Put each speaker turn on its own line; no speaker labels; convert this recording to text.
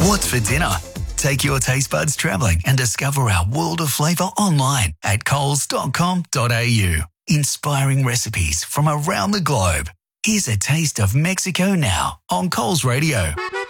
What's for dinner? Take your taste buds travelling and discover our world of flavour online at coles.com.au. Inspiring recipes from around the globe. Here's a taste of Mexico now on Coles Radio.